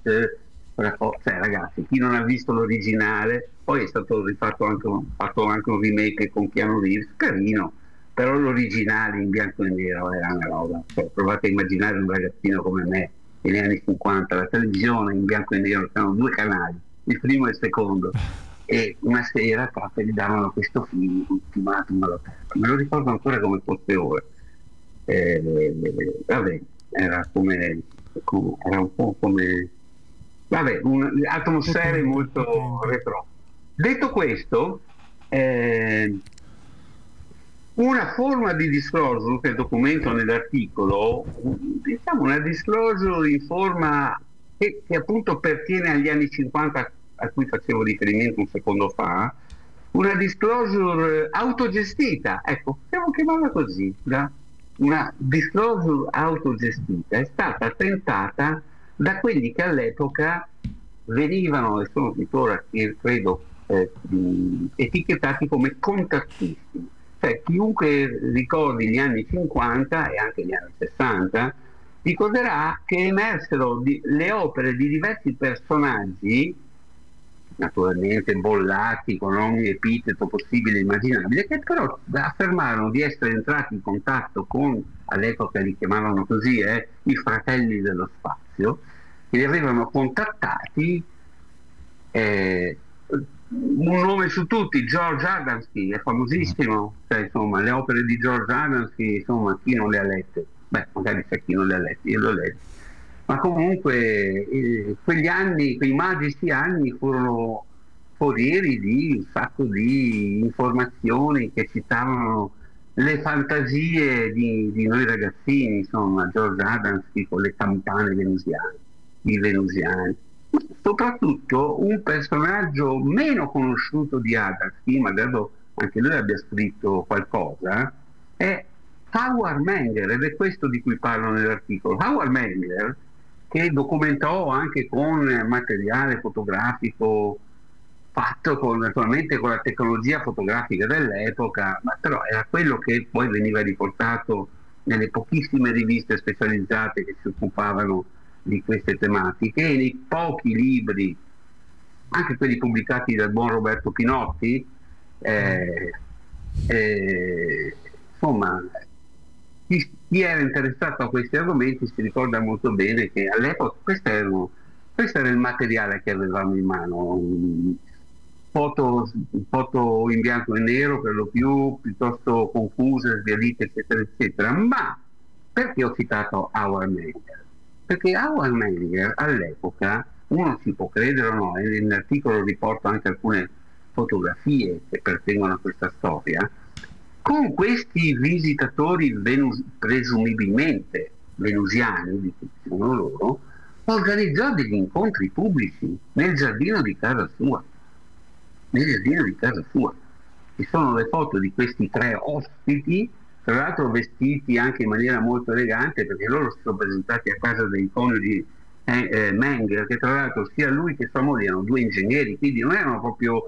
cioè ragazzi, chi non ha visto l'originale, poi è stato fatto anche un remake con Keanu Reeves, carino, però l'originale in bianco e nero era una roba, cioè, provate a immaginare un ragazzino come me negli anni 50, la televisione in bianco e nero, c'erano due canali, il primo e il secondo, e una sera proprio gli davano questo film ultimatum alla terra, me lo ricordo ancora come fosse ora. Vabbè, era era un po' come vabbè, atmosfere molto Potente. retro. Detto questo, eh, una forma di disclosure che documento nell'articolo, diciamo una disclosure in forma che appunto pertiene agli anni 50 a cui facevo riferimento un secondo fa, una disclosure autogestita, ecco, possiamo chiamarla così, una disclosure autogestita, è stata tentata da quelli che all'epoca venivano e sono tuttora, credo, etichettati come contattisti. Cioè, chiunque ricordi gli anni 50 e anche gli anni 60 ricorderà che emersero le opere di diversi personaggi, naturalmente bollati con ogni epiteto possibile e immaginabile, che però affermarono di essere entrati in contatto con, all'epoca li chiamavano così, i fratelli dello spazio, che li avevano contattati. Un nome su tutti, George Adamski, è famosissimo, cioè, insomma, le opere di George Adamski, insomma, chi non le ha lette? Beh, magari c'è chi non le ha lette, io le ho lette. Ma comunque quegli anni, quei magici anni furono forieri di un sacco di informazioni che citavano le fantasie di noi ragazzini, insomma, George Adamski con le campane venusiane, i venusiani. Soprattutto un personaggio meno conosciuto di Adamski, magari anche lui abbia scritto qualcosa, è Howard Menger, ed è questo di cui parlo nell'articolo. Howard Menger, che documentò anche con materiale fotografico fatto naturalmente con la tecnologia fotografica dell'epoca, ma però era quello che poi veniva riportato nelle pochissime riviste specializzate che si occupavano di queste tematiche e nei pochi libri, anche quelli pubblicati dal buon Roberto Pinotti, eh, insomma, chi era interessato a questi argomenti si ricorda molto bene che all'epoca questo era il materiale che avevamo in mano, foto in bianco e nero per lo più, piuttosto confuse, sbiadite, eccetera, eccetera. Ma perché ho citato Howard Menger? Perché Howard Menger all'epoca, uno si può credere o no, e nell'articolo riporto anche alcune fotografie che pertengono a questa storia, con questi visitatori presumibilmente venusiani, di cui sono loro, organizzò degli incontri pubblici nel giardino di casa sua. Nel giardino di casa sua. Ci sono le foto di questi tre ospiti, tra l'altro vestiti anche in maniera molto elegante, perché loro si sono presentati a casa dei coniugi Menger, che tra l'altro sia lui che sua moglie erano due ingegneri, quindi non erano proprio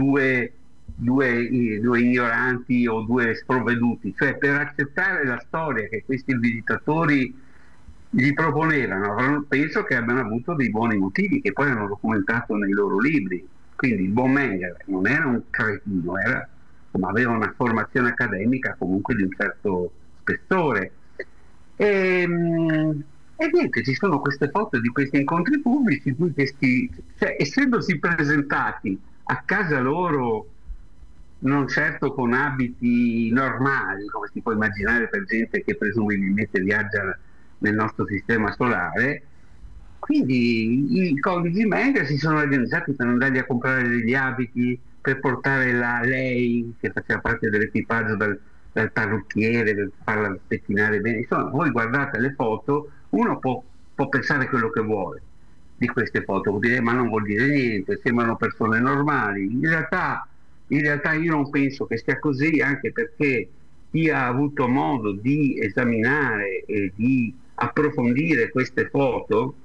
due ignoranti o due sprovveduti, cioè per accettare la storia che questi visitatori gli proponevano, penso che abbiano avuto dei buoni motivi che poi hanno documentato nei loro libri. Quindi il buon Menger non era un cretino, ma aveva una formazione accademica comunque di un certo spessore. E, e niente, ci sono queste foto di questi incontri pubblici in cui questi, cioè, essendosi presentati a casa loro non certo con abiti normali, come si può immaginare per gente che presumibilmente viaggia nel nostro sistema solare, quindi i coniugi Menger si sono organizzati per andargli a comprare degli abiti, per portare lei, che faceva parte dell'equipaggio, dal parrucchiere, per farla pettinare bene. Insomma, voi guardate le foto, uno può pensare quello che vuole di queste foto, vuol dire, ma non vuol dire niente, sembrano persone normali. In realtà io non penso che sia così, anche perché chi ha avuto modo di esaminare e di approfondire queste foto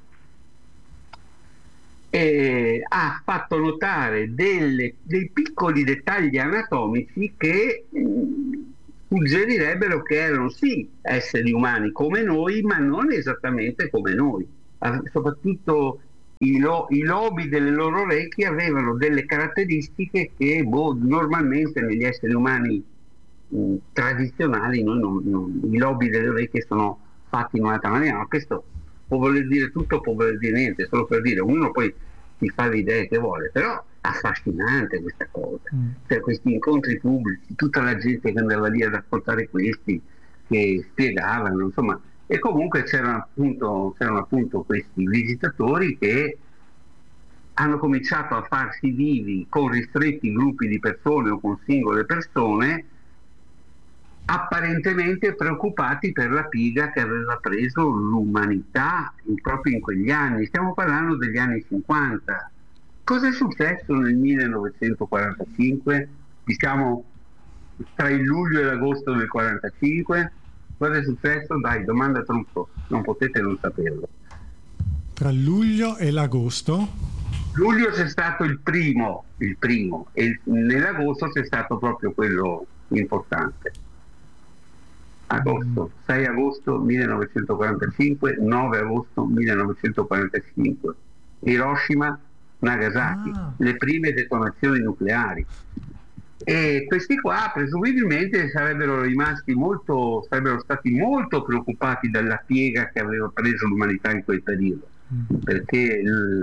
ha fatto notare dei piccoli dettagli anatomici che suggerirebbero che erano sì esseri umani come noi, ma non esattamente come noi. Soprattutto i lobi delle loro orecchie avevano delle caratteristiche che normalmente negli esseri umani tradizionali i lobi delle orecchie sono fatti in un'altra maniera, ma questo può voler dire tutto, può voler dire niente, solo per dire, ognuno poi si fa le idee che vuole, però affascinante questa cosa, cioè questi incontri pubblici, tutta la gente che andava lì ad ascoltare questi, che spiegavano, insomma, e comunque c'erano appunto questi visitatori che hanno cominciato a farsi vivi con ristretti gruppi di persone o con singole persone, apparentemente preoccupati per la piega che aveva preso l'umanità proprio in quegli anni. Stiamo parlando degli anni 50. Cosa è successo nel 1945? Diciamo tra il luglio e l'agosto del 45? Cosa è successo? Dai, domanda truffa, non potete non saperlo. Tra il luglio e l'agosto? Luglio c'è stato il primo, e nell'agosto c'è stato proprio quello importante. Agosto, 6 agosto 1945, 9 agosto 1945, Hiroshima, Nagasaki, le prime detonazioni nucleari. E questi qua presumibilmente sarebbero stati molto preoccupati dalla piega che aveva preso l'umanità in quel periodo, perché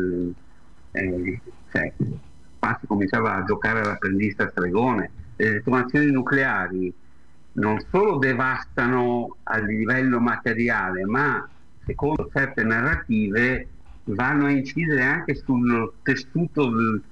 si cominciava a giocare all'apprendista stregone. Le detonazioni nucleari non solo devastano a livello materiale, ma secondo certe narrative vanno a incidere anche sul tessuto,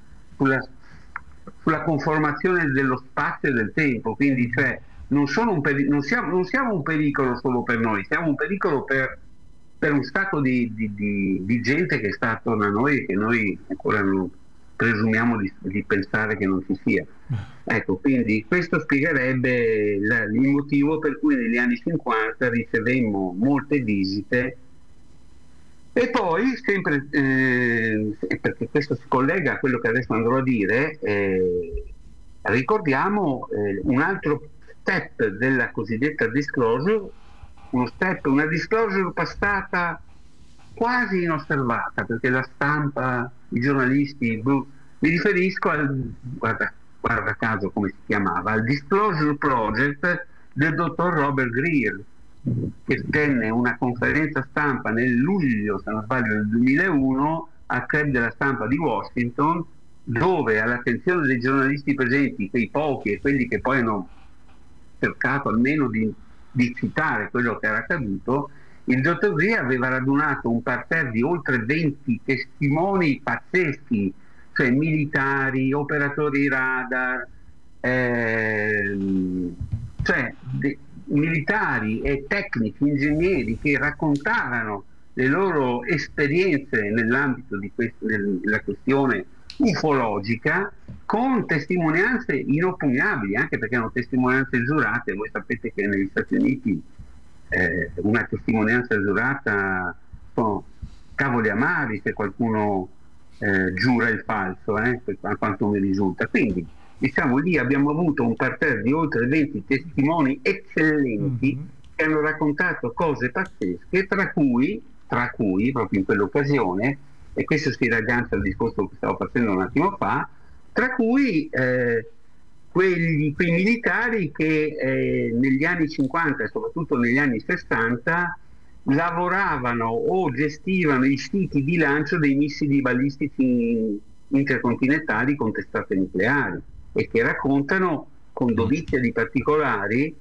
sulla conformazione dello spazio e del tempo, quindi cioè, non siamo un pericolo solo per noi, siamo un pericolo per un sacco di gente che sta attorno a noi e che noi ancora non presumiamo di pensare che non ci sia. Ecco, quindi questo spiegherebbe il motivo per cui negli anni 50 ricevemmo molte visite. E poi, sempre perché questo si collega a quello che adesso andrò a dire, ricordiamo un altro step della cosiddetta disclosure, una disclosure passata quasi inosservata, perché la stampa, i giornalisti, mi riferisco guarda caso come si chiamava, al Disclosure Project del dottor Robert Greer, che tenne una conferenza stampa nel luglio, se non sbaglio, del 2001 al Club della Stampa di Washington, dove all'attenzione dei giornalisti presenti, quei pochi e quelli che poi hanno cercato almeno di citare quello che era accaduto, il dottor Greer aveva radunato un parterre di oltre 20 testimoni pazzeschi, cioè militari, operatori radar, militari e tecnici, ingegneri che raccontavano le loro esperienze nell'ambito della questione ufologica, con testimonianze inoppugnabili, anche perché erano testimonianze giurate. Voi sapete che negli Stati Uniti una testimonianza giurata sono cavoli amari se qualcuno giura il falso, a quanto mi risulta. Quindi diciamo lì abbiamo avuto un parterre di oltre 20 testimoni eccellenti che hanno raccontato cose pazzesche, tra cui proprio in quell'occasione, e questo si raggancia al discorso che stavo facendo un attimo fa, tra cui quei militari che negli anni 50 e soprattutto negli anni 60 lavoravano o gestivano i siti di lancio dei missili balistici intercontinentali con testate nucleari, e che raccontano con dovizia di particolari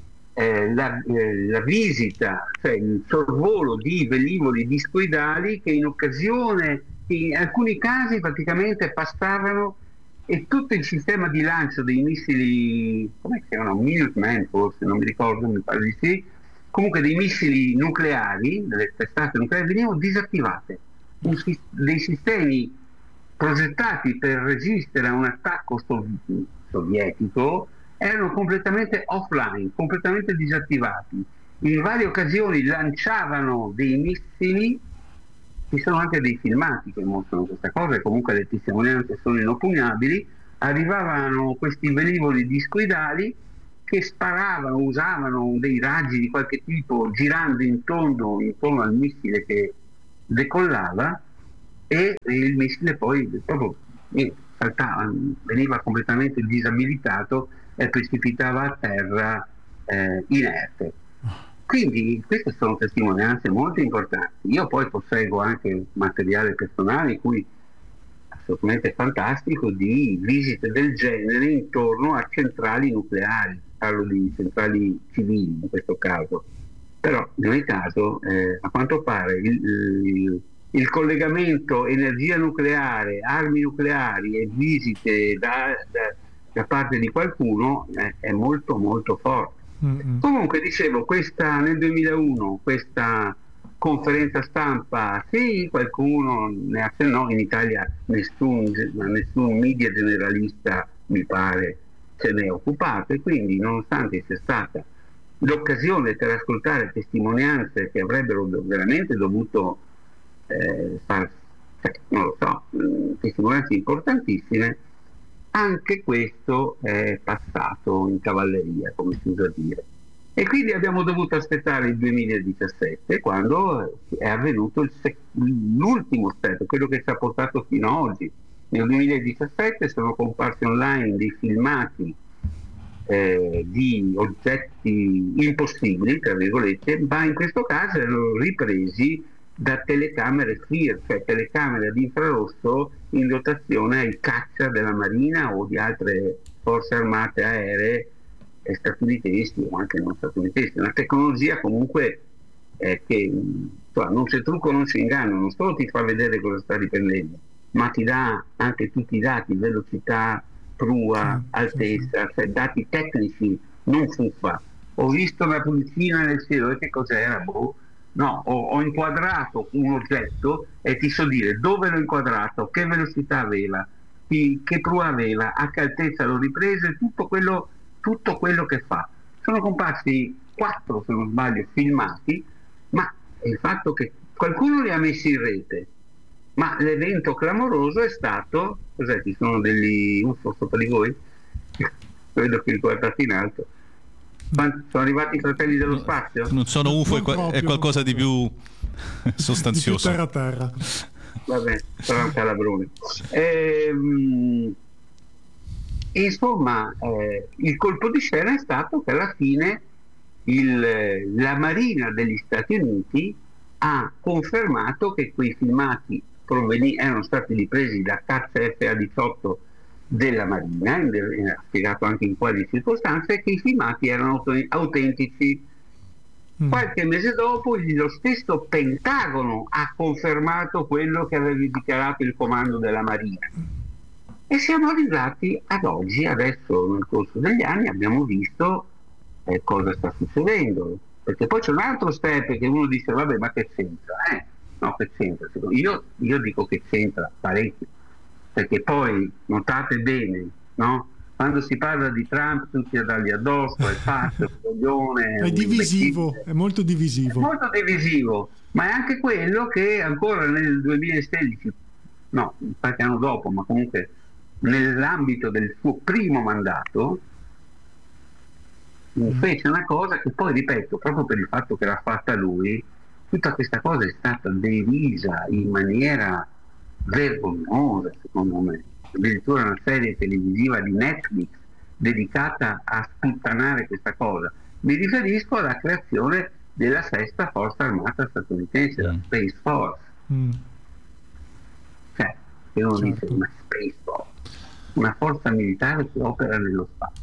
la visita, cioè il sorvolo di velivoli discoidali che in alcuni casi praticamente passavano, e tutto il sistema di lancio dei missili, come si chiamano? Minuteman forse, non mi ricordo, mi pare di sì, comunque dei missili nucleari, delle testate nucleari, venivano disattivate. Dei sistemi progettati per resistere a un attacco sovietico erano completamente offline, completamente disattivati. In varie occasioni lanciavano dei missili, ci sono anche dei filmati che mostrano questa cosa, e comunque le testimonianze sono inoppugnabili. Arrivavano questi velivoli discoidali che sparavano, usavano dei raggi di qualche tipo girando intorno al missile che decollava, e il missile poi proprio saltava, veniva completamente disabilitato e precipitava a terra inerte. Quindi queste sono testimonianze molto importanti. Io poi posseggo anche materiale personale in cui assolutamente fantastico di visite del genere intorno a centrali nucleari, parlo di centrali civili in questo caso, però in ogni caso a quanto pare il collegamento energia nucleare, armi nucleari e visite da parte di qualcuno è molto molto forte. Mm-mm. Comunque dicevo, nel 2001 questa conferenza stampa, sì, qualcuno ne accennò, in Italia nessun media generalista mi pare se ne è occupato, e quindi nonostante sia stata l'occasione per ascoltare testimonianze che avrebbero veramente dovuto non lo so, testimonianze importantissime, anche questo è passato in cavalleria, come si usa dire. E quindi abbiamo dovuto aspettare il 2017, quando è avvenuto l'ultimo step, quello che ci ha portato fino ad oggi. Nel 2017 sono comparsi online dei filmati di oggetti impossibili, tra virgolette, ma in questo caso erano ripresi da telecamere FLIR, cioè telecamere ad infrarosso in dotazione ai caccia della Marina o di altre forze armate aeree statunitensi o anche non statunitensi. Una tecnologia comunque che non c'è trucco, non c'è inganno, non solo ti fa vedere cosa sta riprendendo, ma ti dà anche tutti i dati, velocità, prua, altezza, cioè dati tecnici, non fuffa. Ho visto una pulcina nel cielo, e che cos'era? No, ho inquadrato un oggetto e ti so dire dove l'ho inquadrato, che velocità aveva, che prua aveva, a che altezza l'ho ripreso, tutto quello che fa. Sono comparsi 4, se non sbaglio, filmati, ma il fatto che qualcuno li ha messi in rete, ma l'evento clamoroso è stato, cos'è, ci sono degli UFO sopra di voi? Vedo che li guardate in alto. Sono arrivati i fratelli dello spazio? Non sono UFO, è qualcosa di più sostanzioso. Di più terra. Vabbè, sarà un calabrone. Insomma, il colpo di scena è stato che alla fine la Marina degli Stati Uniti ha confermato che quei filmati erano stati ripresi da caccia FA-18 della Marina, ha spiegato anche in quali circostanze, e che i filmati erano autentici. Qualche mese dopo lo stesso Pentagono ha confermato quello che aveva dichiarato il comando della Marina. E siamo arrivati ad oggi. Adesso nel corso degli anni abbiamo visto cosa sta succedendo, perché poi c'è un altro step che uno dice vabbè, ma che c'entra? No, che c'entra? Io dico che c'entra parecchio, perché poi notate bene, no? Quando si parla di Trump tutti a dargli addosso, è pazzo, è coglione, è divisivo, è molto divisivo. È molto divisivo, ma è anche quello che ancora nel 2016, no, qualche anno dopo, ma comunque nell'ambito del suo primo mandato, fece una cosa che poi, ripeto, proprio per il fatto che l'ha fatta lui, tutta questa cosa è stata derisa in maniera vergognosa, secondo me. Addirittura una serie televisiva di Netflix dedicata a sputtanare questa cosa. Mi riferisco alla creazione della sesta forza armata statunitense, la Space Force. Cioè, che uno dice una Space Force, una forza militare che opera nello spazio.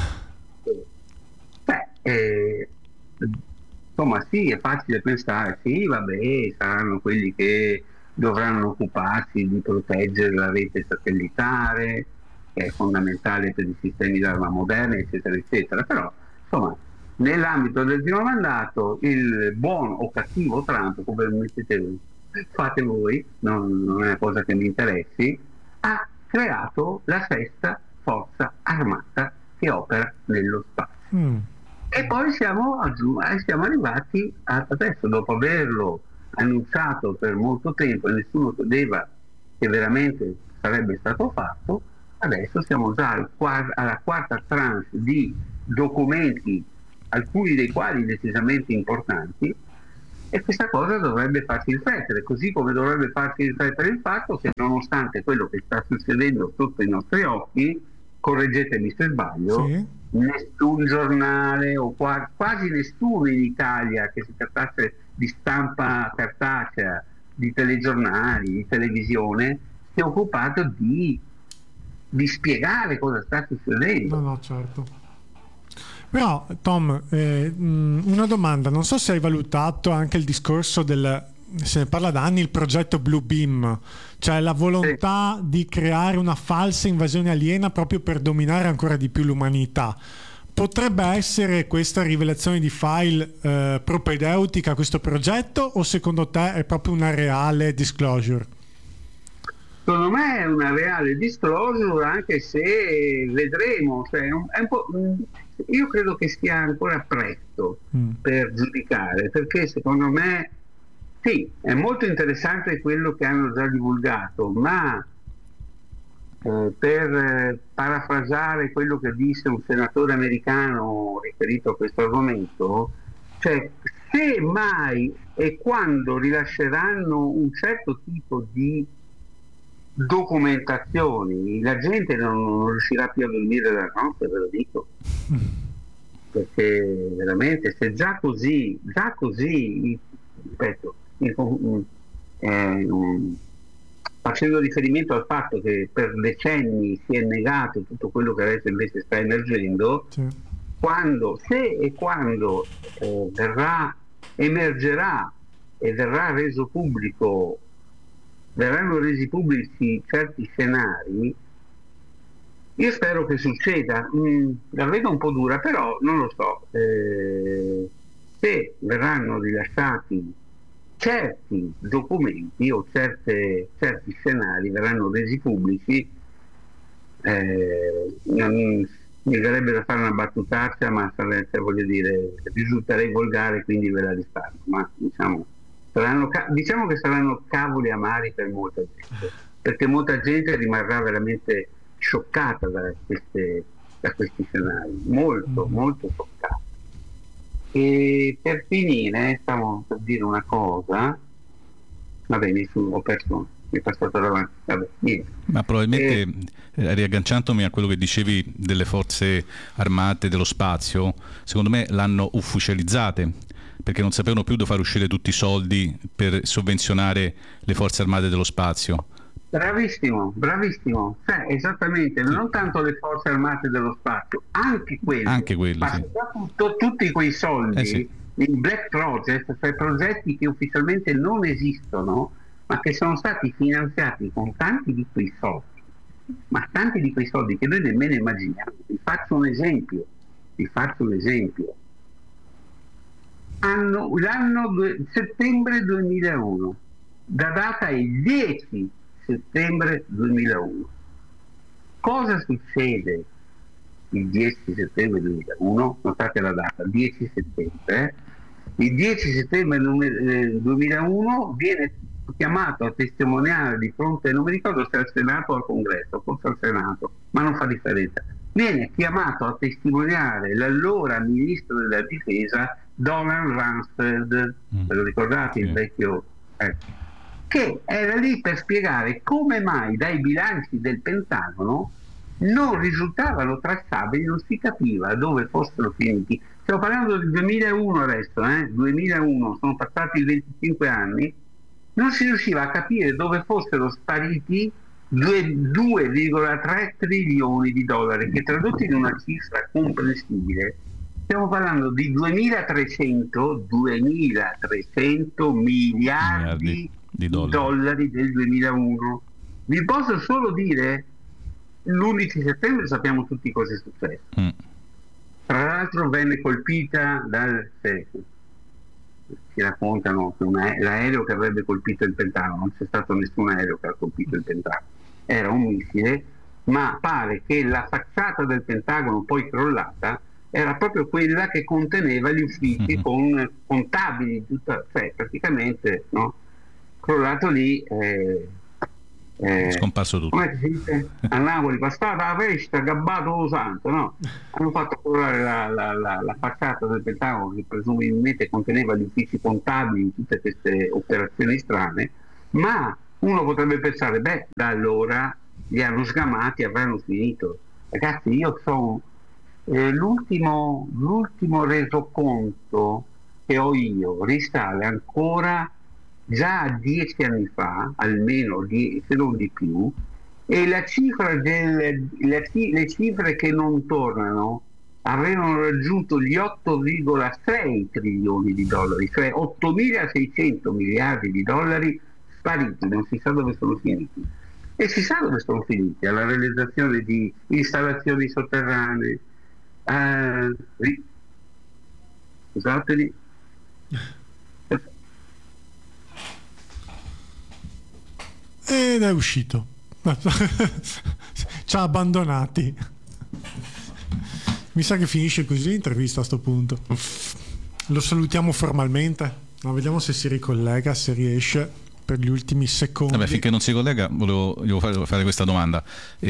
Insomma, sì, è facile pensare, sì, vabbè, saranno quelli che dovranno occuparsi di proteggere la rete satellitare, che è fondamentale per i sistemi d'arma moderni, eccetera, eccetera. Però, insomma, nell'ambito del primo mandato, il buon o cattivo Trump, come mettete, fate voi, non è una cosa che mi interessi, ha creato la sesta forza armata che opera nello spazio. E poi siamo arrivati adesso, dopo averlo annunciato per molto tempo e nessuno credeva che veramente sarebbe stato fatto, adesso siamo già alla quarta tranche di documenti, alcuni dei quali decisamente importanti, E questa cosa dovrebbe farci riflettere, così come dovrebbe farci riflettere il fatto che nonostante quello che sta succedendo sotto i nostri occhi, correggetemi se sbaglio, Sì. nessun giornale o quasi nessuno in Italia, che si trattasse di stampa cartacea, di telegiornali, di televisione, si è occupato di spiegare cosa sta succedendo. No, certo. Però, Tom, una domanda, non so se hai valutato anche il discorso se ne parla da anni, il progetto Blue Beam, cioè la volontà di creare una falsa invasione aliena proprio per dominare ancora di più l'umanità. Potrebbe essere questa rivelazione di file propedeutica a questo progetto, o secondo te è proprio una reale disclosure? Secondo me è una reale disclosure, anche se vedremo, cioè, è un po', io credo che sia ancora presto per giudicare, perché secondo me sì, è molto interessante quello che hanno già divulgato, ma per parafrasare quello che disse un senatore americano riferito a questo argomento, cioè se mai e quando rilasceranno un certo tipo di documentazioni, la gente non riuscirà più a dormire la notte, ve lo dico, perché veramente se già così ripeto, facendo riferimento al fatto che per decenni si è negato tutto quello che adesso invece sta emergendo, Sì. se e quando emergerà e verranno resi pubblici certi scenari, io spero che succeda. La vedo un po' dura, però non lo so. Se verranno rilasciati certi documenti o certi scenari verranno resi pubblici, mi verrebbe da fare una battutaccia, ma voglio dire, risulterei volgare, quindi ve la risparmio, ma diciamo che saranno cavoli amari per molta gente, perché molta gente rimarrà veramente scioccata da questi scenari, molto scioccata. E per finire, stavo per dire una cosa, vabbè, mi è passato davanti, vabbè, niente. Ma probabilmente, riagganciandomi a quello che dicevi delle forze armate dello spazio, secondo me l'hanno ufficializzate, perché non sapevano più dove far uscire tutti i soldi per sovvenzionare le forze armate dello spazio. Bravissimo, esattamente, sì. Non tanto le forze armate dello spazio, anche quelle sì. Soprattutto tutti quei soldi sì. in black project, cioè progetti che ufficialmente non esistono, ma che sono stati finanziati con tanti di quei soldi che noi nemmeno immaginiamo. Vi faccio un esempio. Settembre 2001, la data è 10 settembre 2001. Cosa succede il 10 settembre 2001? Notate la data, 10 settembre. Il 10 settembre 2001 viene chiamato a testimoniare di fronte, non mi ricordo se al Senato o al Congresso, forse al Senato, ma non fa differenza. Viene chiamato a testimoniare l'allora ministro della difesa Donald Rumsfeld, ve lo ricordate, il vecchio, che era lì per spiegare come mai dai bilanci del Pentagono non risultavano tracciabili, non si capiva dove fossero finiti. Stiamo parlando del 2001 adesso, 2001, sono passati 25 anni, non si riusciva a capire dove fossero spariti 2,3 trilioni di dollari, che tradotti in una cifra comprensibile, stiamo parlando di 2.300 miliardi di dollari del 2001. Vi posso solo dire, l'11 settembre sappiamo tutti cosa è successo. Tra l'altro venne colpita si raccontano che l'aereo che avrebbe colpito il Pentagono, non c'è stato nessun aereo che ha colpito il Pentagono, era un missile, ma pare che la facciata del Pentagono poi crollata era proprio quella che conteneva gli uffici con contabili, cioè praticamente, no? Crollato lì, Scomparso tutto. Come si dice? A Napoli passata la festa, gabbato lo santo, no? Hanno fatto colorare la facciata del Pentagono, che presumibilmente conteneva gli uffici contabili in tutte queste operazioni strane, ma uno potrebbe pensare, beh, da allora li hanno sgamati, avranno finito. Ragazzi, io sono l'ultimo resoconto che ho io risale ancora già a 10 anni fa, almeno se non di più, e la cifra le cifre che non tornano avevano raggiunto gli 8,6 trilioni di dollari, cioè 8.600 miliardi di dollari spariti, non si sa dove sono finiti. E si sa dove sono finiti, alla realizzazione di installazioni sotterranee, scusatemi, ed è uscito. Ci ha abbandonati. Mi sa che finisce così l'intervista a sto punto. Lo salutiamo formalmente, ma vediamo se si ricollega, se riesce per gli ultimi secondi. Vabbè, finché non si collega volevo fare questa domanda.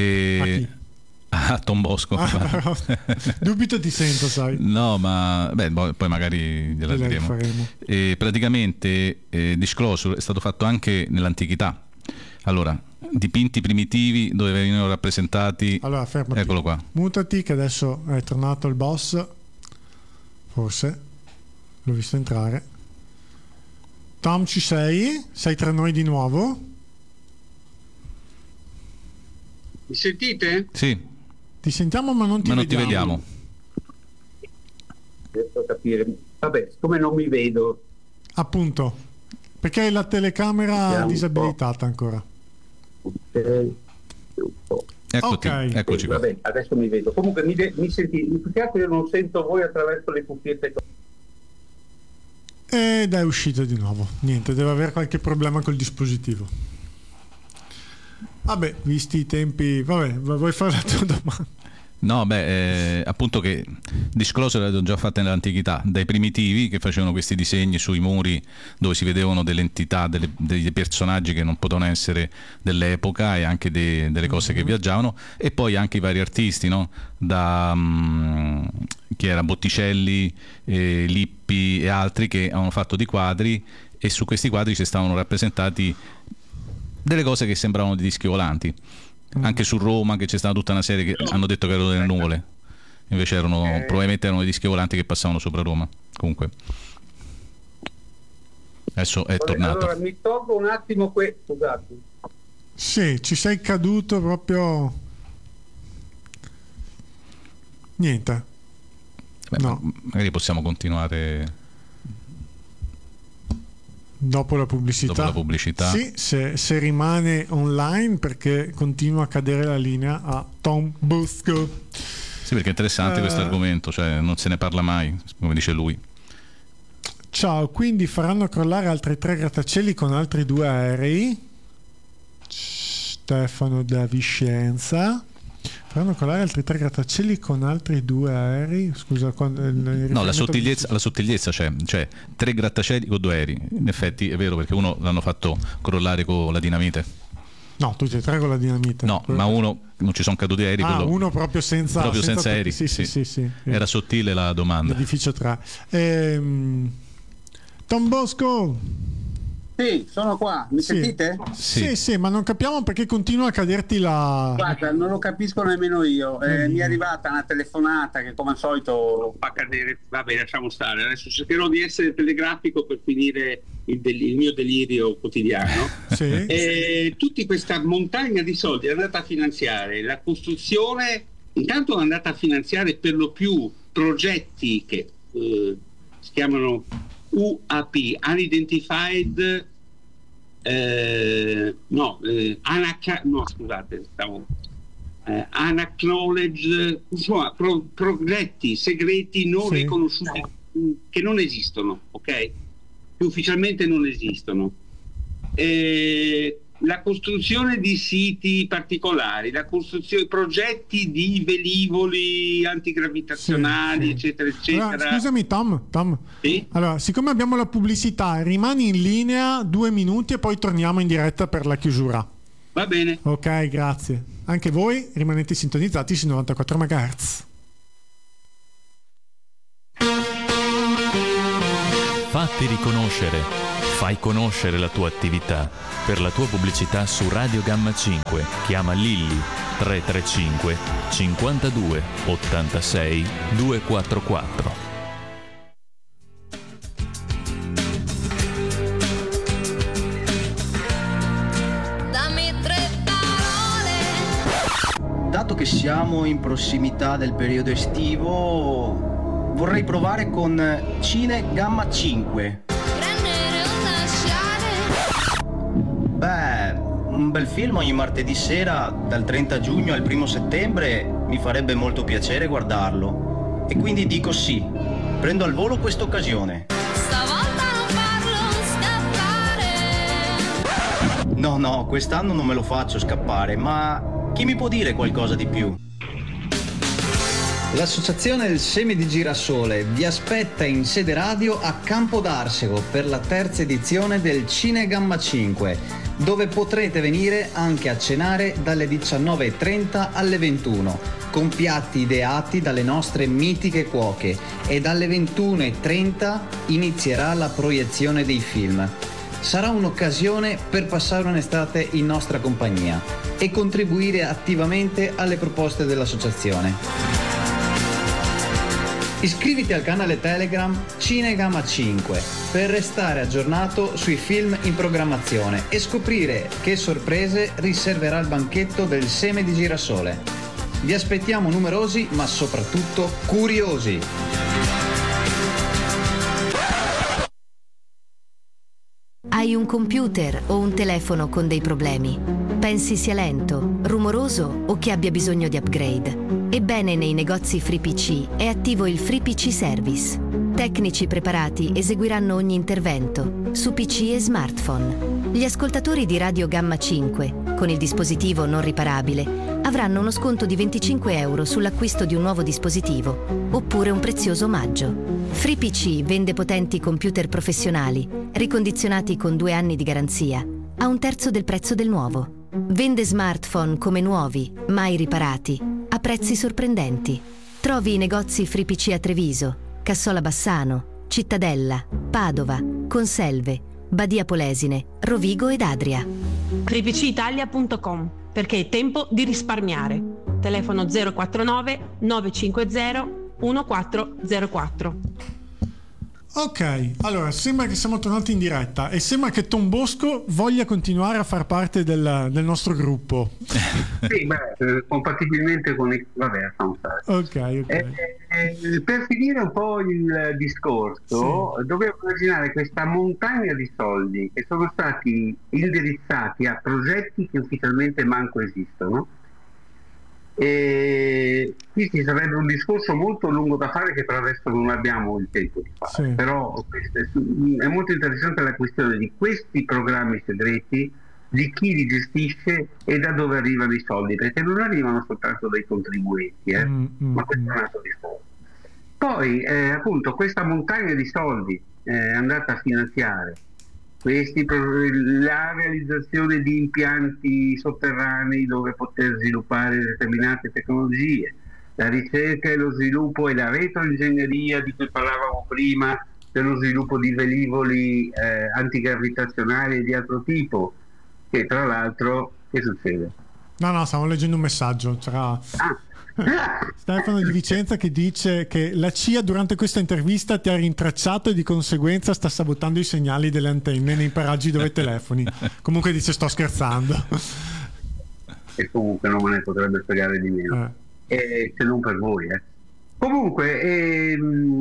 A Tom Bosco. Dubito ti sento, sai. No, ma poi magari gliela diremo. Praticamente Disclosure è stato fatto anche nell'antichità. Allora, dipinti primitivi dove venivano rappresentati. Allora, fermati. Eccolo qua. Mutati, che adesso è tornato il boss. Forse l'ho visto entrare. Tom, ci sei? Sei tra noi di nuovo? Mi sentite? Sì. Ti sentiamo ma non ti vediamo. Riesco a capire. Vabbè, siccome non mi vedo. Appunto, perché hai la telecamera disabilitata ancora. Eccoci qua. Vabbè, adesso mi vedo. Comunque mi sentite, più che altro io non sento voi attraverso le cuffiette. Ed è uscito di nuovo. Niente, deve avere qualche problema col dispositivo. Vabbè, visti i tempi, vabbè, vuoi fare la tua domanda? No, appunto che Disclosure l'hanno già fatta nell'antichità, dai primitivi che facevano questi disegni sui muri dove si vedevano delle entità, dei personaggi che non potevano essere dell'epoca e anche delle cose che viaggiavano, e poi anche i vari artisti, no? Da chi era Botticelli, Lippi e altri che avevano fatto dei quadri, e su questi quadri ci stavano rappresentati delle cose che sembravano di dischi volanti. Anche su Roma, che c'è stata tutta una serie che hanno detto che erano delle nuvole, invece probabilmente erano dei dischi volanti che passavano sopra Roma. Comunque adesso è tornato. Allora mi tolgo un attimo scusate. Sì, ci sei caduto proprio. Niente. No. Magari possiamo continuare dopo la pubblicità. Sì, se rimane online, perché continua a cadere la linea a Tom Bosco. Sì, perché è interessante questo argomento, cioè non se ne parla mai, come dice lui. Ciao, quindi faranno crollare altri 3 grattacieli con altri 2 aerei. Stefano da Vicenza. Faranno crollare altri 3 grattacieli con altri 2 aerei. Scusa, no, la sottigliezza c'è, cioè 3 grattacieli con 2 aerei. In effetti è vero, perché uno l'hanno fatto crollare con la dinamite. No, tutti e 3 con la dinamite. No, ma uno non ci sono caduti aerei. Uno proprio senza aerei. Sì. Era sottile la domanda. L'edificio 3. Tom Bosco. Sì, sono qua, mi sentite? Sì, ma non capiamo perché continua a caderti la. Guarda, non lo capisco nemmeno io. Mi è arrivata una telefonata che come al solito fa cadere. Vabbè, lasciamo stare. Adesso cercherò di essere telegrafico per finire il mio delirio quotidiano. Sì. Tutta questa montagna di soldi è andata a finanziare la costruzione, intanto è andata a finanziare per lo più progetti che si chiamano UAP, Unidentified Unacknowledged, insomma, progetti segreti non riconosciuti, che non esistono, ok? Che ufficialmente non esistono. La costruzione di siti particolari, la costruzione, progetti di velivoli antigravitazionali, eccetera, eccetera. Allora, scusami Tom. Sì? Allora, siccome abbiamo la pubblicità, rimani in linea 2 minuti e poi torniamo in diretta per la chiusura. Va bene. Ok, grazie. Anche voi rimanete sintonizzati su 94 MHz. Fatti riconoscere. Fai conoscere la tua attività. Per la tua pubblicità su Radio Gamma 5 chiama Lilli 335 52 86 244. Dato che siamo in prossimità del periodo estivo, vorrei provare con Cine Gamma 5. Beh, un bel film ogni martedì sera, dal 30 giugno al 1 settembre, mi farebbe molto piacere guardarlo. E quindi dico sì, prendo al volo questa occasione. Stavolta non farlo scappare. No, quest'anno non me lo faccio scappare, ma chi mi può dire qualcosa di più? L'associazione del Seme di Girasole vi aspetta in sede radio a Campo d'Arsego per la terza edizione del Cine Gamma 5, dove potrete venire anche a cenare dalle 19:30 alle 21, con piatti ideati dalle nostre mitiche cuoche, e dalle 21:30 inizierà la proiezione dei film. Sarà un'occasione per passare un'estate in nostra compagnia e contribuire attivamente alle proposte dell'associazione. Iscriviti al canale Telegram Cinegamma 5 per restare aggiornato sui film in programmazione e scoprire che sorprese riserverà il banchetto del Seme di Girasole. Vi aspettiamo numerosi, ma soprattutto curiosi. Hai un computer o un telefono con dei problemi? Pensi sia lento, rumoroso o che abbia bisogno di upgrade? Ebbene, nei negozi FreePC è attivo il FreePC Service. Tecnici preparati eseguiranno ogni intervento su PC e smartphone. Gli ascoltatori di Radio Gamma 5, con il dispositivo non riparabile, avranno uno sconto di 25 euro sull'acquisto di un nuovo dispositivo, oppure un prezioso omaggio. FreePC vende potenti computer professionali, ricondizionati con 2 anni di garanzia, a 1/3 del prezzo del nuovo. Vende smartphone come nuovi, mai riparati, a prezzi sorprendenti. Trovi i negozi FreePC a Treviso, Cassola Bassano, Cittadella, Padova, Conselve, Badia Polesine, Rovigo ed Adria. FreePCItalia.com, perché è tempo di risparmiare. Telefono 049 950 1404. Ok, allora sembra che siamo tornati in diretta e sembra che Tom Bosco voglia continuare a far parte del nostro gruppo. Sì, compatibilmente con il... Vabbè, ok. Per finire un po' il discorso, sì, dovevo immaginare questa montagna di soldi che sono stati indirizzati a progetti che ufficialmente manco esistono. E qui ci sarebbe un discorso molto lungo da fare che per adesso non abbiamo il tempo di fare, sì, però è molto interessante la questione di questi programmi segreti, di chi li gestisce e da dove arrivano i soldi, perché non arrivano soltanto dai contribuenti, ma questo è un altro discorso. Poi appunto questa montagna di soldi è andata a finanziare la realizzazione di impianti sotterranei dove poter sviluppare determinate tecnologie, la ricerca e lo sviluppo e la retroingegneria di cui parlavamo prima per lo sviluppo di velivoli antigravitazionali e di altro tipo, che tra l'altro, che succede? No, stavo leggendo un messaggio, c'era Stefano di Vicenza che dice che la CIA durante questa intervista ti ha rintracciato e di conseguenza sta sabotando i segnali delle antenne nei paraggi dove telefoni. Comunque dice sto scherzando. E comunque non me ne potrebbe spiegare di meno, se non per voi. Comunque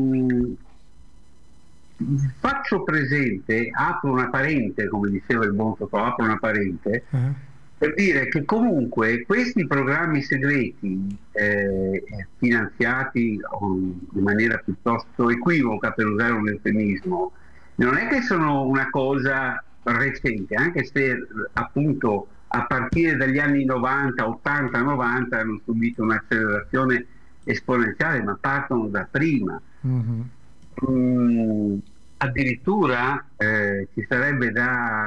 faccio presente, apro una parente, come diceva il buon Totò, apro una parente, per dire che comunque questi programmi segreti finanziati in maniera piuttosto equivoca, per usare un eufemismo, non è che sono una cosa recente, anche se appunto a partire dagli anni 90, 80, 90 hanno subito un'accelerazione esponenziale, ma partono da prima. Addirittura ci sarebbe da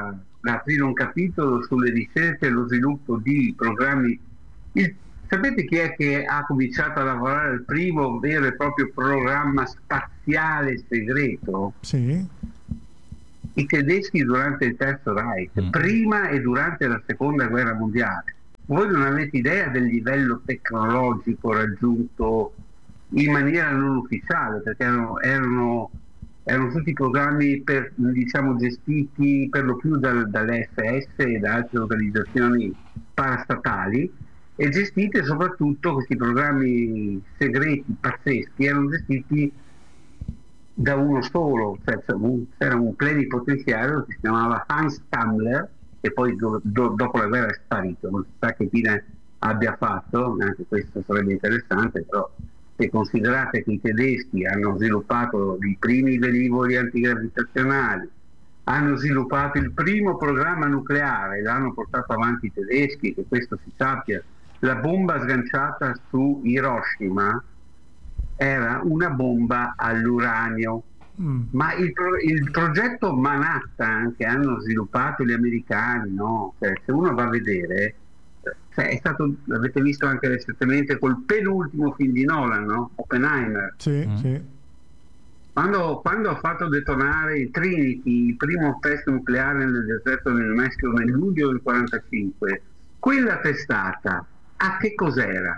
aprire un capitolo sulle ricerche e lo sviluppo di programmi. Sapete chi è che ha cominciato a lavorare al primo vero e proprio programma spaziale segreto? Sì. I tedeschi durante il Terzo Reich, prima e durante la Seconda Guerra Mondiale. Voi non avete idea del livello tecnologico raggiunto in maniera non ufficiale, perché erano tutti programmi gestiti per lo più dall'FS e da altre organizzazioni parastatali, e gestiti soprattutto, questi programmi segreti pazzeschi erano gestiti da uno solo, cioè c'era un plenipotenziario che si chiamava Hans Stammler, che poi dopo la guerra è sparito, non si sa che fine abbia fatto, anche questo sarebbe interessante, però se considerate che i tedeschi hanno sviluppato i primi velivoli antigravitazionali, hanno sviluppato il primo programma nucleare, l'hanno portato avanti i tedeschi, che questo si sappia, la bomba sganciata su Hiroshima era una bomba all'uranio, ma il progetto Manhattan che hanno sviluppato gli americani, no? Cioè, se uno va a vedere, è stato, l'avete visto anche recentemente col penultimo film di Nolan, no? Oppenheimer. Sì, sì. Quando ha fatto detonare il Trinity, il primo test nucleare nel deserto del Messico nel luglio del 1945, quella testata a che cos'era?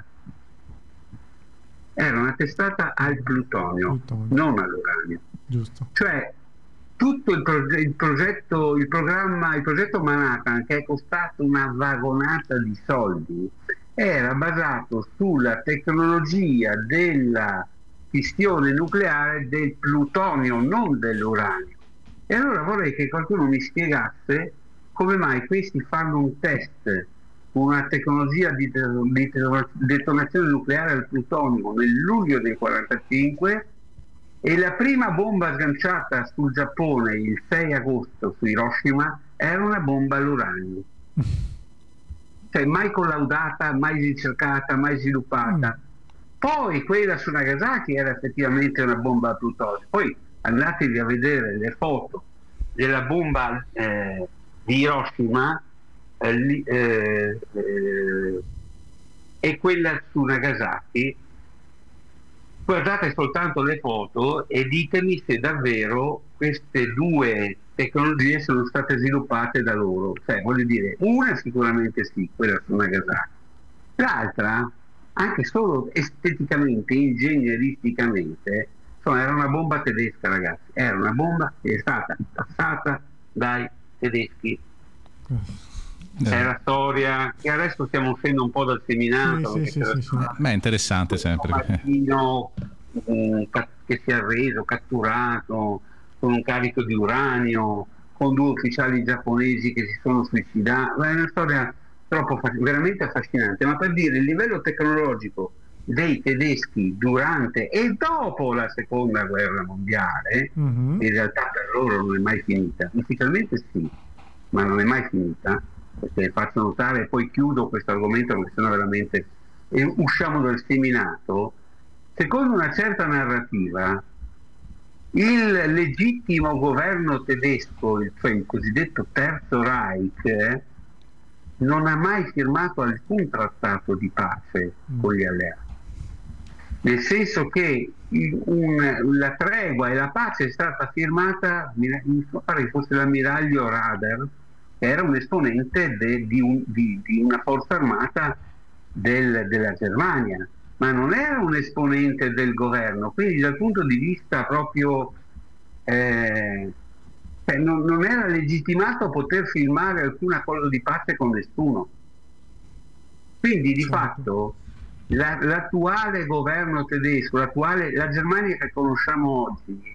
Era una testata al plutonio, non all'uranio. Giusto. Cioè tutto il progetto Manhattan, che è costato una vagonata di soldi, era basato sulla tecnologia della fissione nucleare del plutonio, non dell'uranio. E allora vorrei che qualcuno mi spiegasse come mai questi fanno un test con una tecnologia di detonazione nucleare al plutonio nel luglio del 1945, e la prima bomba sganciata sul Giappone il 6 agosto su Hiroshima era una bomba all'uranio. Cioè mai collaudata, mai ricercata, mai sviluppata. Poi quella su Nagasaki era effettivamente una bomba a plutonio. Poi andatevi a vedere le foto della bomba di Hiroshima e quella su Nagasaki. Guardate soltanto le foto e ditemi se davvero queste due tecnologie sono state sviluppate da loro. Cioè, voglio dire, una sicuramente sì, quella su Nagasaki. L'altra, anche solo esteticamente, ingegneristicamente, insomma, era una bomba tedesca, ragazzi. Era una bomba che è stata passata dai tedeschi. È la storia che adesso stiamo uscendo un po' dal seminato, sì. Ma è interessante sempre. Che si è arreso, catturato con un carico di uranio, con 2 ufficiali giapponesi che si sono suicidati. È una storia veramente affascinante, ma per dire il livello tecnologico dei tedeschi durante e dopo la Seconda Guerra Mondiale, in realtà per loro non è mai finita. Ufficialmente sì, ma non è mai finita, perché faccio notare, e poi chiudo questo argomento perché sennò veramente usciamo dal seminato. Secondo una certa narrativa, il legittimo governo tedesco, cioè il cosiddetto Terzo Reich, non ha mai firmato alcun trattato di pace con gli alleati, nel senso che la tregua e la pace è stata firmata, mi pare che fosse l'ammiraglio Rader, che era un esponente di una forza armata della Germania, ma non era un esponente del governo, quindi dal punto di vista proprio non era legittimato a poter firmare alcun accordo di pace con nessuno. Quindi di fatto l'attuale governo tedesco, la Germania che conosciamo oggi,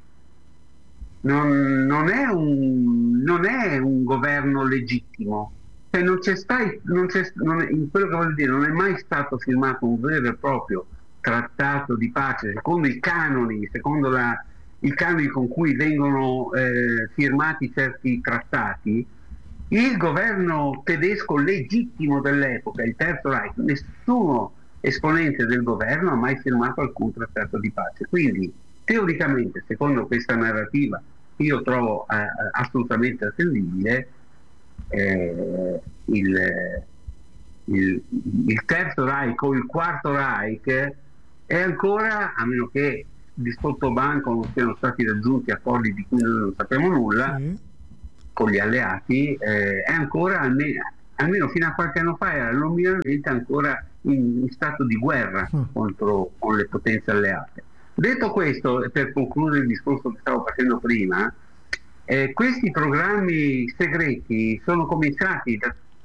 non è un governo legittimo. Cioè in quello che voglio dire, non è mai stato firmato un vero e proprio trattato di pace secondo i canoni, i canoni con cui vengono firmati certi trattati. Il governo tedesco legittimo dell'epoca, il Terzo Reich, nessuno esponente del governo ha mai firmato alcun trattato di pace. Quindi teoricamente, secondo questa narrativa, io trovo assolutamente attendibile, il terzo Reich o il quarto Reich è ancora, a meno che di sottobanco non siano stati raggiunti accordi di cui noi non sappiamo nulla con gli alleati, è ancora almeno fino a qualche anno fa era nominalmente ancora in stato di guerra con le potenze alleate. Detto questo, per concludere il discorso che stavo facendo prima, questi programmi segreti sono cominciati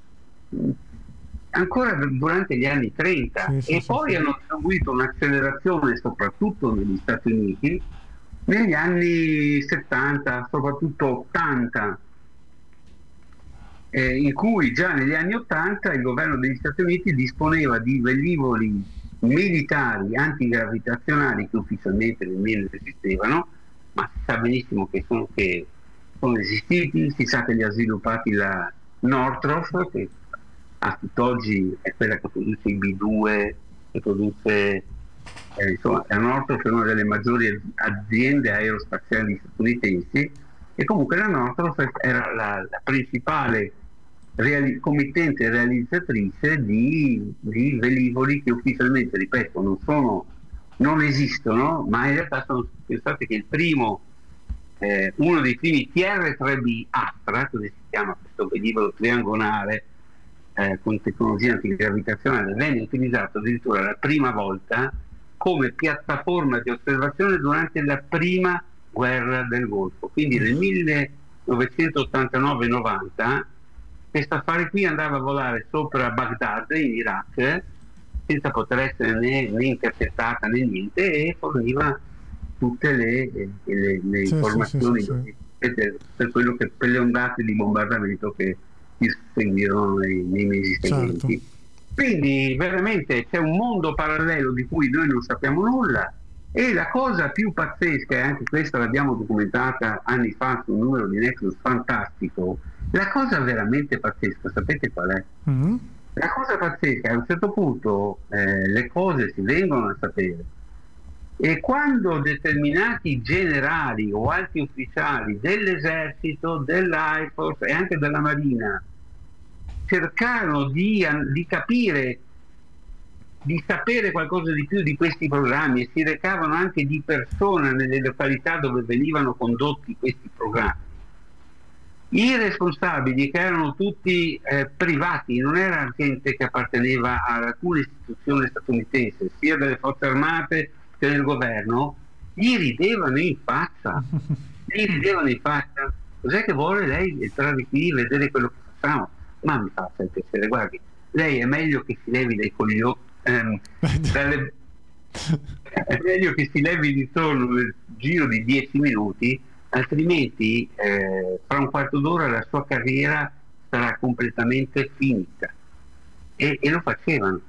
ancora durante gli anni 30 e poi hanno seguito un'accelerazione soprattutto negli Stati Uniti negli anni 70, soprattutto 80, in cui già negli anni 80 il governo degli Stati Uniti disponeva di velivoli militari antigravitazionali che ufficialmente nemmeno esistevano, ma si sa benissimo che sono esistiti, si sa che li ha sviluppati la Northrop, che a tutt'oggi è quella che produce i B2, che produce insomma, la Northrop è una delle maggiori aziende aerospaziali statunitensi, e comunque la Northrop era la principale committente realizzatrice di velivoli che ufficialmente, ripeto, non esistono, ma in realtà sono pensate che il primo, uno dei primi TR-3B Astra, così si chiama questo velivolo triangolare con tecnologia antigravitazionale, venne utilizzato addirittura la prima volta come piattaforma di osservazione durante la prima guerra del Golfo. Quindi nel 1989-90 questo affare qui andava a volare sopra Baghdad in Iraq senza poter essere né intercettata né niente, e forniva tutte le informazioni per quello che, per le ondate di bombardamento che si seguirono nei mesi seguenti. Quindi veramente c'è un mondo parallelo di cui noi non sappiamo nulla, e la cosa più pazzesca, e anche questa l'abbiamo documentata anni fa su un numero di Nexus fantastico, la cosa veramente pazzesca, sapete qual è? La cosa pazzesca è, a un certo punto le cose si vengono a sapere, e quando determinati generali o alti ufficiali dell'esercito, dell'Air Force e anche della Marina cercarono di capire, di sapere qualcosa di più di questi programmi, e si recavano anche di persona nelle località dove venivano condotti questi programmi, i responsabili, che erano tutti privati, non era gente che apparteneva ad alcuna istituzione statunitense, sia delle forze armate che del governo, gli ridevano in faccia. Cos'è che vuole lei entrare qui, vedere quello che facciamo? Ma mi faccia il piacere, guardi, lei è meglio che si levi dai coglioni, è meglio che si levi di torno nel giro di 10 minuti, altrimenti fra un quarto d'ora la sua carriera sarà completamente finita. E lo facevano.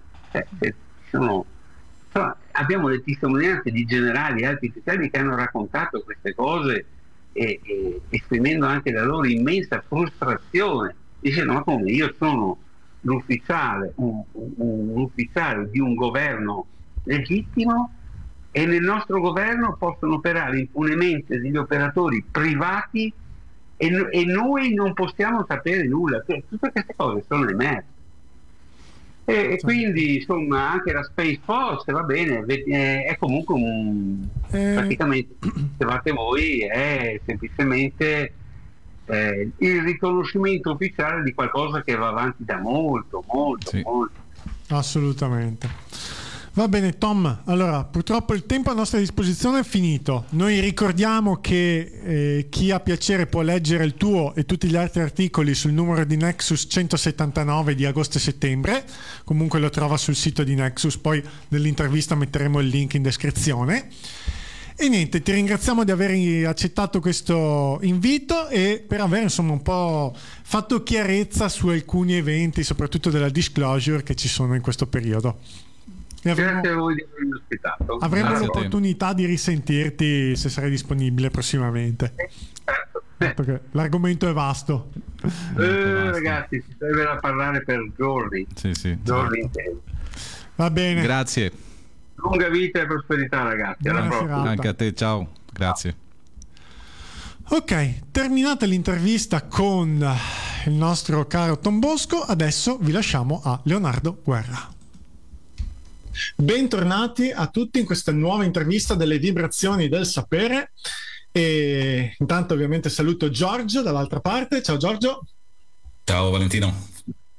Abbiamo le testimonianze di generali e alti ufficiali che hanno raccontato queste cose, esprimendo anche la loro immensa frustrazione, dicendo: ma come, io sono l'ufficiale, un ufficiale di un governo legittimo, e nel nostro governo possono operare impunemente degli operatori privati e noi non possiamo sapere nulla. Tutte queste cose sono emerse. E quindi insomma anche la Space Force, va bene, è comunque praticamente, se fate voi, è semplicemente il riconoscimento ufficiale di qualcosa che va avanti da molto. Assolutamente. Va bene Tom, allora purtroppo il tempo a nostra disposizione è finito. Noi ricordiamo che chi ha piacere può leggere il tuo e tutti gli altri articoli sul numero di Nexus 179 di agosto e settembre, comunque lo trova sul sito di Nexus, poi nell'intervista metteremo il link in descrizione. E niente, ti ringraziamo di aver accettato questo invito e per aver insomma un po' fatto chiarezza su alcuni eventi, soprattutto della disclosure, che ci sono in questo periodo. Grazie a voi di avermi ospitato. Avremo l'opportunità di risentirti se sarai disponibile prossimamente. Perché l'argomento è vasto. Ragazzi, si serve a parlare per giorni. Giorni interi. Va bene. Grazie. Lunga vita e prosperità, ragazzi. Alla prossima. Anche a te, ciao. Grazie. Ok, terminata l'intervista con il nostro caro Tom Bosco. Adesso vi lasciamo a Leonardo Guerra. Bentornati a tutti in questa nuova intervista delle vibrazioni del sapere. E intanto ovviamente saluto Giorgio dall'altra parte. Ciao Giorgio. Ciao Valentino.